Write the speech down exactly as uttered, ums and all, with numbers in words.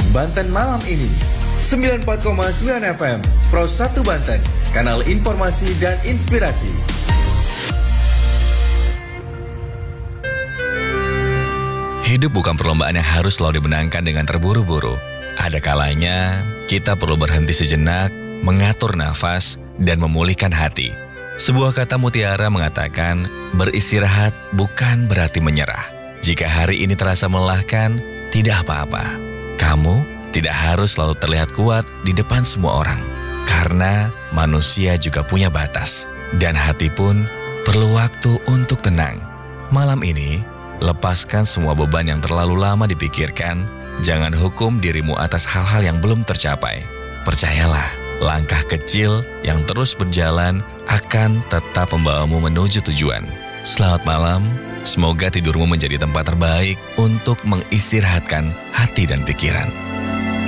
Banten malam ini. sembilan puluh empat koma sembilan F M Pro satu Banten, kanal informasi dan inspirasi. Hidup bukan perlombaan yang harus selalu dimenangkan dengan terburu-buru. Ada kalanya kita perlu berhenti sejenak, mengatur nafas, dan memulihkan hati. Sebuah kata mutiara mengatakan, beristirahat bukan berarti menyerah. Jika hari ini terasa melelahkan, tidak apa-apa. Kamu tidak harus selalu terlihat kuat di depan semua orang. Karena manusia juga punya batas. Dan hati pun perlu waktu untuk tenang. Malam ini, lepaskan semua beban yang terlalu lama dipikirkan. Jangan hukum dirimu atas hal-hal yang belum tercapai. Percayalah, langkah kecil yang terus berjalan akan tetap membawamu menuju tujuan. Selamat malam, semoga tidurmu menjadi tempat terbaik untuk mengistirahatkan hati dan pikiran.